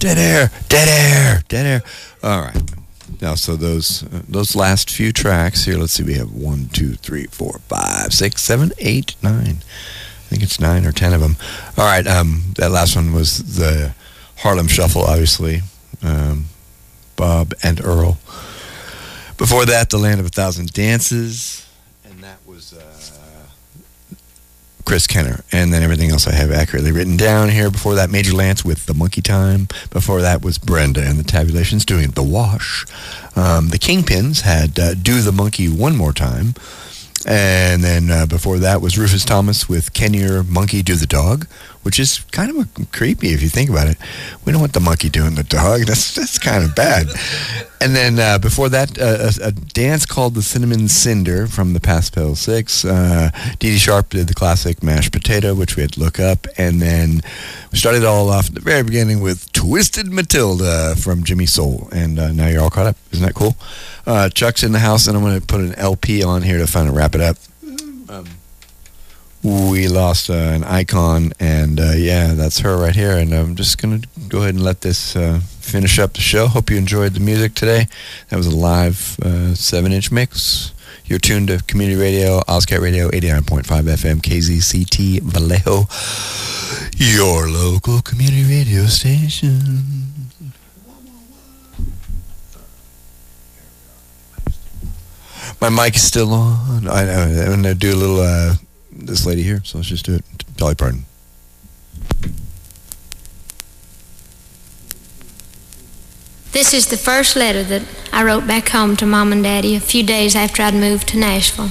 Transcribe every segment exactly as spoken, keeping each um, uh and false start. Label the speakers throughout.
Speaker 1: dead air, dead air, dead air. All right. Now, so those uh, those last few tracks here, let's see, we have one, two, three, four, five, six, seven, eight, nine. I think it's nine or ten of them. All right, um, that last one was the Harlem Shuffle, obviously. Um, Bob and Earl. Before that, The Land of a Thousand Dances, and that was uh, Chris Kenner. And then everything else I have accurately written down here. Before that, Major Lance with The Monkey Time. Before that was Brenda and the Tabulations doing The Wash. Um, the Kingpins had uh, Do the Monkey One More Time. And then uh, before that was Rufus Thomas with Can Your Monkey Do the Dog, which is kind of a, creepy if you think about it. We don't want the monkey doing the dog. That's that's kind of bad. And then uh, before that, uh, a, a dance called the Cinnamon Cinder from the Pastel Six. Uh, Dee Dee Sharp did the classic Mashed Potato, which we had to look up. And then we started it all off at the very beginning with Twisted Matilda from Jimmy Soul. And uh, now you're all caught up. Isn't that cool? Uh, Chuck's in the house, and I'm going to put an L P on here to kind of wrap it up. Um, we lost uh, an icon, and uh, yeah, that's her right here. And I'm just going to go ahead and let this uh, finish up the show. Hope you enjoyed the music today. That was a live uh, seven-inch mix. You're tuned to Community Radio, Ozcat Radio, eighty-nine point five F M, K Z C T Vallejo, your local community radio station. My mic is still on. I, I, I'm going to do a little, uh, this lady here, so let's just do it. Dolly Parton.
Speaker 2: This is the first letter that I wrote back home to Mom and Daddy a few days after I'd moved to Nashville.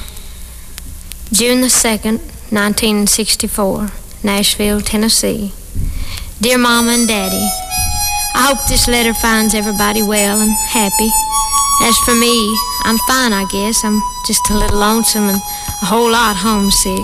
Speaker 2: June the second, nineteen sixty-four, Nashville, Tennessee. Dear Mama and Daddy, I hope this letter finds everybody well and happy. As for me, I'm fine, I guess. I'm just a little lonesome and a whole lot homesick.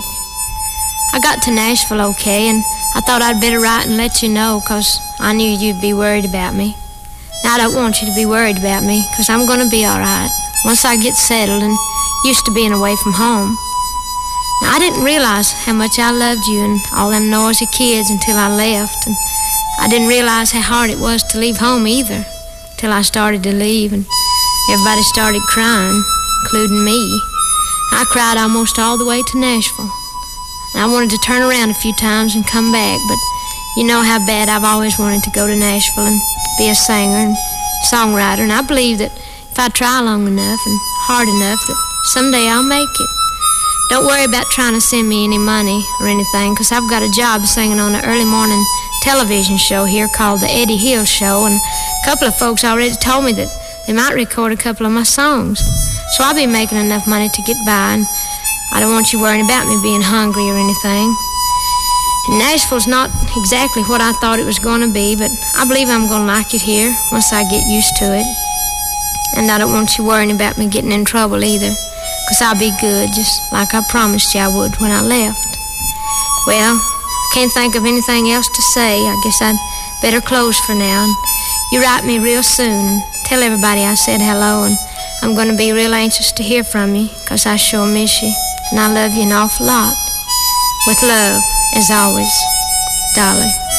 Speaker 2: I got to Nashville okay, and I thought I'd better write and let you know, 'cause I knew you'd be worried about me. Now, I don't want you to be worried about me, 'cause I'm going to be all right once I get settled and used to being away from home. Now, I didn't realize how much I loved you and all them noisy kids until I left, and I didn't realize how hard it was to leave home either, till I started to leave, and everybody started crying, including me. I cried almost all the way to Nashville. And I wanted to turn around a few times and come back, but you know how bad I've always wanted to go to Nashville and be a singer and songwriter, and I believe that if I try long enough and hard enough, that someday I'll make it. Don't worry about trying to send me any money or anything, because I've got a job singing on an early morning television show here called The Eddie Hill Show, and a couple of folks already told me that they might record a couple of my songs. So I'll be making enough money to get by, and I don't want you worrying about me being hungry or anything. And Nashville's not exactly what I thought it was going to be, but I believe I'm going to like it here once I get used to it. And I don't want you worrying about me getting in trouble either, because I'll be good, just like I promised you I would when I left. Well, I can't think of anything else to say. I guess I'd better close for now. And you write me real soon. Tell everybody I said hello, and I'm going to be real anxious to hear from you, because I sure miss you, and I love you an awful lot. With love, as always, Dolly.